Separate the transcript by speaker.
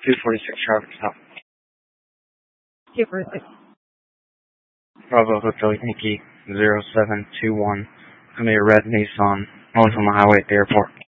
Speaker 1: 246 traffic stop.
Speaker 2: 246.
Speaker 1: Bravo Hotel Yankee 0721. I'm a red Nissan. Going from the highway at the airport.